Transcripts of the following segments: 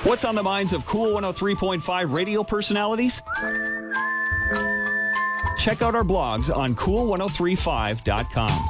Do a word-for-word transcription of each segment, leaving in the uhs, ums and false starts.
What's on the minds of Cool one oh three point five radio personalities? Check out our blogs on cool ten thirty-five dot com.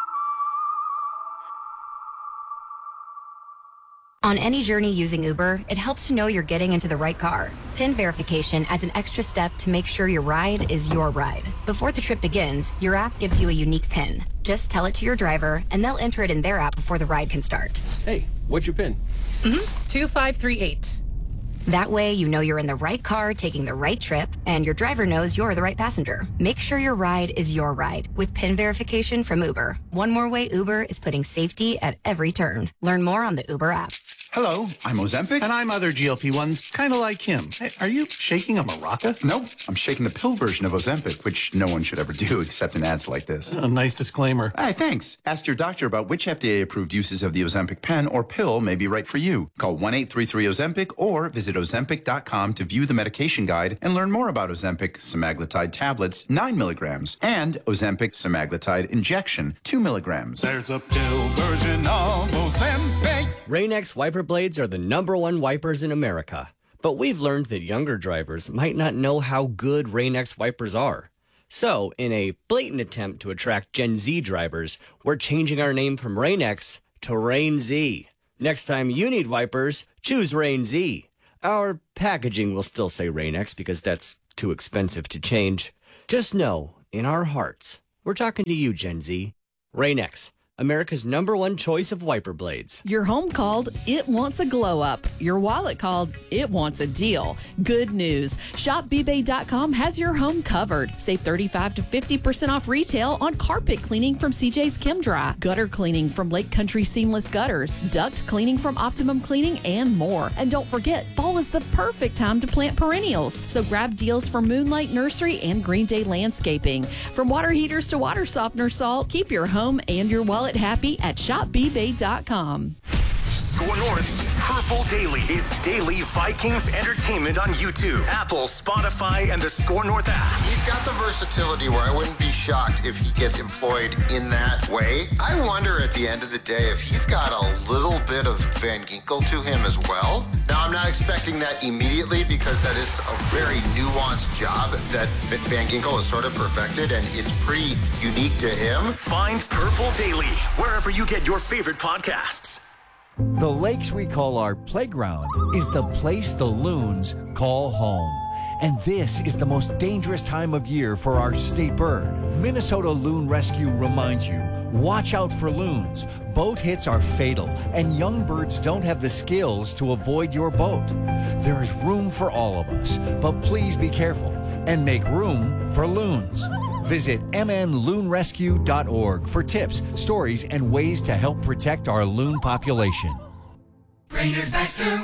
On any journey using Uber, it helps to know you're getting into the right car. PIN verification adds an extra step to make sure your ride is your ride. Before the trip begins, your app gives you a unique PIN. Just tell it to your driver, and they'll enter it in their app before the ride can start. Hey, what's your PIN? Mm-hmm. two five three eight. That way, you know you're in the right car taking the right trip, and your driver knows you're the right passenger. Make sure your ride is your ride with PIN verification from Uber. One more way Uber is putting safety at every turn. Learn more on the Uber app. Hello, I'm Ozempic. And I'm other G L P ones, kind of like him. Hey, are you shaking a maraca? Nope, I'm shaking the pill version of Ozempic, which no one should ever do except in ads like this. A nice disclaimer. Hey, thanks. Ask your doctor about which F D A-approved uses of the Ozempic pen or pill may be right for you. Call one eight three three Ozempic or visit ozempic dot com to view the medication guide and learn more about Ozempic semaglutide tablets, nine milligrams, and Ozempic semaglutide injection, two milligrams. There's a pill version of Ozempic. Rain-X wiper blades are the number one wipers in America. But we've learned that younger drivers might not know how good Rain-X wipers are. So, in a blatant attempt to attract Gen Z drivers, we're changing our name from Rain-X to Rain-Z. Next time you need wipers, choose Rain-Z. Our packaging will still say Rain-X because that's too expensive to change. Just know, in our hearts, we're talking to you, Gen Z. Rain-X, America's number one choice of wiper blades. Your home called, it wants a glow up. Your wallet called, it wants a deal. Good news. shop b bay dot com has your home covered. Save thirty-five to fifty percent off retail on carpet cleaning from C J's Kim Dry, gutter cleaning from Lake Country Seamless Gutters, duct cleaning from Optimum Cleaning, and more. And don't forget, fall is the perfect time to plant perennials. So grab deals from Moonlight Nursery and Green Day Landscaping. From water heaters to water softener salt, keep your home and your wallet happy at shop b bay dot com. Score North's Purple Daily is daily Vikings entertainment on YouTube, Apple, Spotify, and the Score North app. He's got the versatility where I wouldn't be shocked if he gets employed in that way. I wonder at the end of the day if he's got a little bit of Van Ginkel to him as well. Now, I'm not expecting that immediately because that is a very nuanced job that Van Ginkel has sort of perfected, and it's pretty unique to him. Find Purple Daily wherever you get your favorite podcasts. The lakes we call our playground is the place the loons call home. And this is the most dangerous time of year for our state bird. Minnesota Loon Rescue reminds you, watch out for loons. Boat hits are fatal, and young birds don't have the skills to avoid your boat. There is room for all of us, but please be careful and make room for loons. Visit m n loon rescue dot org for tips, stories, and ways to help protect our loon population. Brainerd Baxter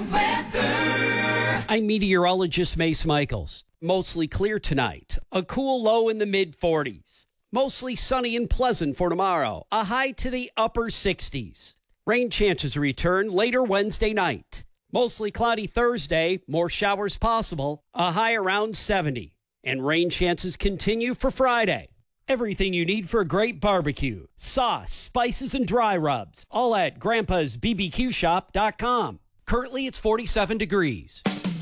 weather. I'm meteorologist Mace Michaels. Mostly clear tonight. A cool low in the mid forties. Mostly sunny and pleasant for tomorrow. A high to the upper sixties. Rain chances return later Wednesday night. Mostly cloudy Thursday. More showers possible. A high around seventy. And rain chances continue for Friday. Everything you need for a great barbecue. Sauce, spices, and dry rubs. All at grandpas b b q shop dot com. Currently, it's forty-seven degrees.